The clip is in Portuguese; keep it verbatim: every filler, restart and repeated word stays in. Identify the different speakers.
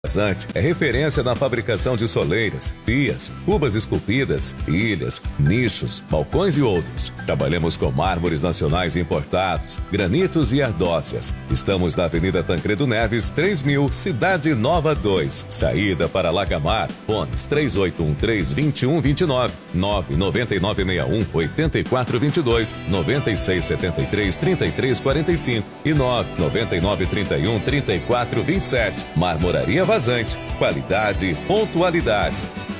Speaker 1: Vazante é referência na fabricação de soleiras, pias, cubas esculpidas, ilhas, nichos, balcões e outros. Trabalhamos com mármores nacionais importados, granitos e ardócias. Estamos na Avenida Tancredo Neves, três mil, Cidade Nova dois. Saída para Lacamar. Fones três oito um três, dois um dois nove, nove nove nove seis um, oito quatro dois dois, nove seis sete três, três três quatro cinco e nove nove nove três um, três quatro dois sete. Marmoraria Vazante, qualidade e pontualidade.